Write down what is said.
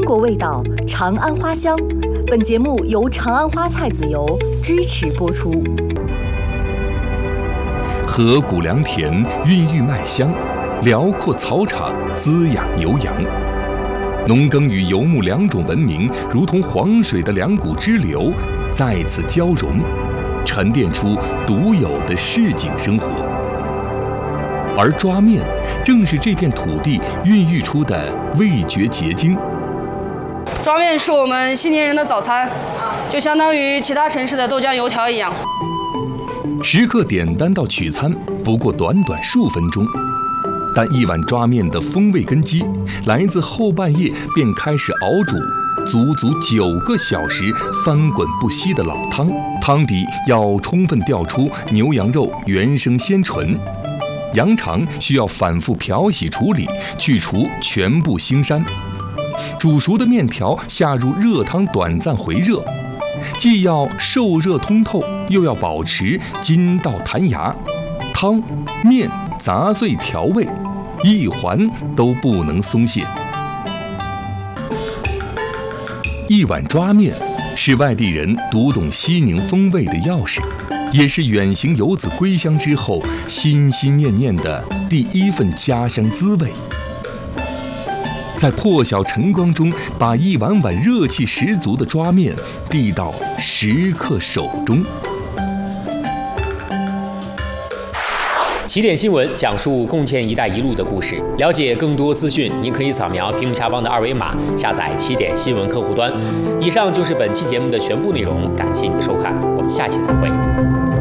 国味道，长安花香。本节目由长安花菜籽油支持播出。 河谷良田孕育麦香，辽阔草场滋养牛羊。农耕与游牧两种文明，如同黄水的两股支流，再次交融，沉淀出独有的市井生活。而抓面正是这片土地孕育出的味觉结晶。 抓面是我们西宁人的早餐，就相当于其他城市的豆浆油条一样。 食客点单到取餐不过短短数分钟，但一碗抓面的风味根基来自后半夜便开始熬煮足足9个小时翻滚不息的老汤，汤底要充分调出牛羊肉原生鲜纯，羊肠需要反复漂洗处理，去除全部腥膻。煮熟的面条下入热汤短暂回热，既要受热通透，又要保持筋道弹牙，汤、面、杂碎调味，一环都不能松懈。一碗抓面是外地人读懂西宁风味的钥匙，也是远行游子归乡之后心心念念的第一份家乡滋味。在破晓晨光中，把一碗碗热气十足的抓面递到食客手中。 起点新闻讲述共建“一带一路”的故事。了解更多资讯，您可以扫描屏幕下方的2维码，下载起点新闻客户端。以上就是本期节目的全部内容，感谢您的收看，我们下期再会。